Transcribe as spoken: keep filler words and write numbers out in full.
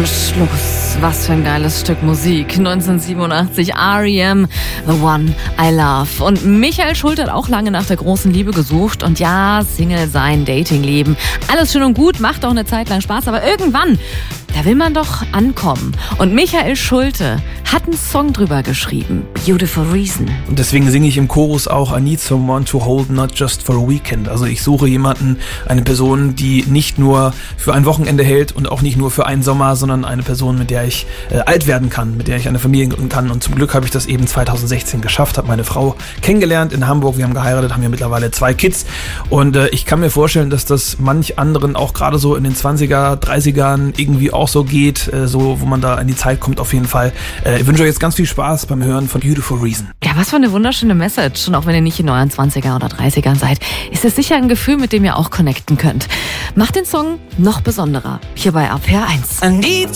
Schluss. Was für ein geiles Stück Musik. neunzehnhundertsiebenundachtzig, R E M, The One I Love. Und Michael Schulte hat auch lange nach der großen Liebe gesucht. Und ja, Single sein, Datingleben, alles schön und gut, macht auch eine Zeit lang Spaß. Aber irgendwann, da will man doch ankommen. Und Michael Schulte hat einen Song drüber geschrieben. Beautiful Reason. Und deswegen singe ich im Chorus auch I need someone to hold, not just for a weekend. Also ich suche jemanden, eine Person, die nicht nur für ein Wochenende hält und auch nicht nur für einen Sommer, sondern eine Person, mit der ich äh, alt werden kann, mit der ich eine Familie gründen kann. Und zum Glück habe ich das eben zweitausendsechzehn geschafft, habe meine Frau kennengelernt in Hamburg. Wir haben geheiratet, haben ja mittlerweile zwei Kids. Und äh, ich kann mir vorstellen, dass das manch anderen auch gerade so in den zwanziger, dreißigern irgendwie auch so geht, äh, so wo man da in die Zeit kommt auf jeden Fall. Äh, ich wünsche euch jetzt ganz viel Spaß beim Hören von Beautiful Reason. Ja, was für eine wunderschöne Message. Und auch wenn ihr nicht in euren zwanziger oder dreißigern seid, ist es sicher ein Gefühl, mit dem ihr auch connecten könnt. Macht den Song noch besonderer. Hier bei R P R eins. I need